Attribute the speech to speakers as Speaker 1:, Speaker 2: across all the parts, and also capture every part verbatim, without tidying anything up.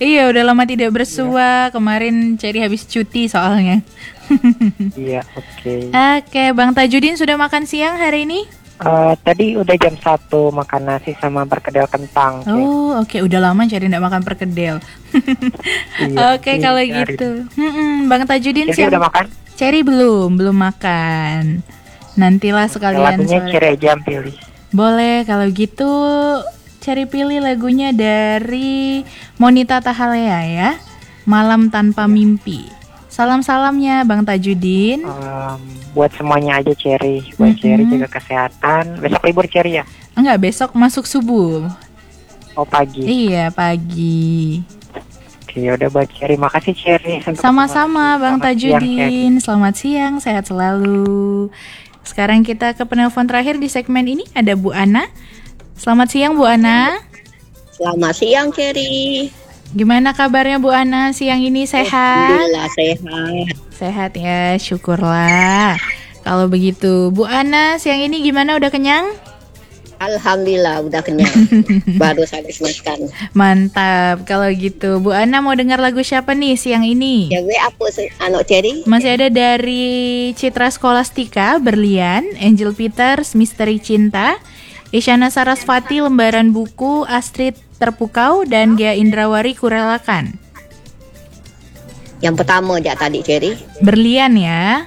Speaker 1: Iya, udah lama tidak bersua. Kemarin Cherry habis cuti soalnya.
Speaker 2: Iya, oke.
Speaker 1: Oke, Bang Tajudin sudah makan siang hari ini?
Speaker 2: Uh, tadi udah jam satu makan nasi sama perkedel kentang.
Speaker 1: Oh, oke, okay. Udah lama Cherry tidak makan perkedel.
Speaker 2: Iya,
Speaker 1: oke, okay, kalau gitu. Hmm, Bang Tajudin
Speaker 2: Cherry udah makan?
Speaker 1: Cherry belum, belum makan. Nantilah sekalian.
Speaker 2: Lagunya Cherry aja pilih.
Speaker 1: Boleh, kalau gitu Cherry pilih lagunya dari Monita Tahalea ya. Malam Tanpa Mimpi. Salam-salamnya Bang Tajudin.
Speaker 2: Um, buat semuanya aja Cherry. Buat mm-hmm. Cherry jaga kesehatan. Besok libur Cherry ya?
Speaker 1: Enggak, besok masuk subuh.
Speaker 2: Oh, pagi.
Speaker 1: Iya, pagi.
Speaker 2: Oke, udah buat Cherry. Makasih Cherry.
Speaker 1: Sama-sama Bang Tajudin. Selamat siang, sehat selalu. Sekarang kita ke penelpon terakhir di segmen ini. Ada Bu Ana. Selamat siang Bu Ana.
Speaker 3: Selamat siang Cherry.
Speaker 1: Gimana kabarnya Bu Ana siang ini, sehat?
Speaker 3: Alhamdulillah sehat.
Speaker 1: Sehat ya, syukurlah. Kalau begitu, Bu Ana siang ini gimana, udah kenyang?
Speaker 3: Alhamdulillah udah kenyang. Baru habis makan.
Speaker 1: Mantap. Kalau gitu, Bu Ana mau dengar lagu siapa nih siang ini?
Speaker 3: Ya gue apa anak Cherry?
Speaker 1: Masih ada dari Citra Skolastika, Berlian, Angel Peters, Misteri Cinta, Isyana Sarasvati, Lembaran Buku, Astrid Terpukau, dan Gia Indrawari, Kurelakan.
Speaker 3: Yang pertama aja tadi Cherry.
Speaker 1: Berlian ya.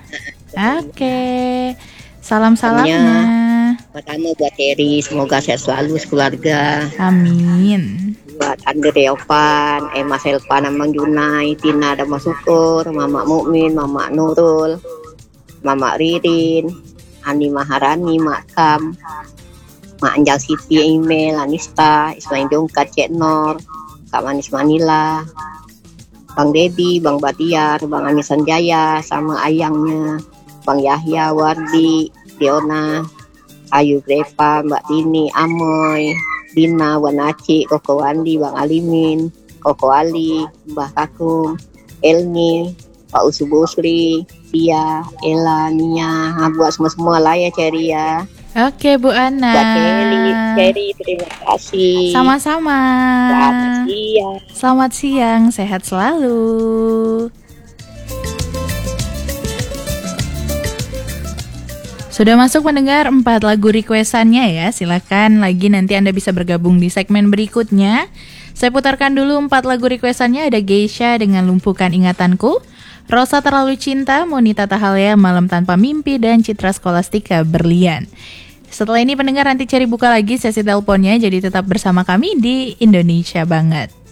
Speaker 1: Oke. Salam-salamnya.
Speaker 3: Pertama buat Cherry, semoga sehat selalu sekeluarga.
Speaker 1: Amin.
Speaker 3: Buat Andre Opan, Emma Selva, Namang Junai, Tina Dama Syukur, Mama Mukmin, Mama Nurul, Mama Ririn, Ani Maharani, Mak Kam, Mak Anjal Siti, Email, Anista, Ismail Jongkat, Cek Nor, Kak Manis Manila, Bang Dedi, Bang Batiar, Bang Anisan Jaya, sama ayangnya, Bang Yahya, Wardi, Diona, Ayu Grepa, Mbak Tini, Amoy, Dina, Wanaci, Koko Wandi, Bang Alimin, Koko Ali, Mbah Kakung, Elni, Pak Usu Busri, Tia, Ella, Nia, buat semua-semua lah ya Cherry ya.
Speaker 1: Oke Bu Ana.
Speaker 3: Buat Cherry, Cherry terima kasih.
Speaker 1: Sama-sama.
Speaker 3: Selamat siang.
Speaker 1: Selamat siang, sehat selalu. Sudah masuk mendengar empat lagu requestannya ya. Silakan lagi nanti Anda bisa bergabung di segmen berikutnya. Saya putarkan dulu empat lagu requestannya. Ada Geisha dengan Lumpuhkan Ingatanku, Rosa Terlalu Cinta, Monita Tahalea, Malam Tanpa Mimpi, dan Citra Skolastika, Berlian. Setelah ini pendengar nanti Cherry buka lagi sesi teleponnya, jadi tetap bersama kami di Indonesia Banget.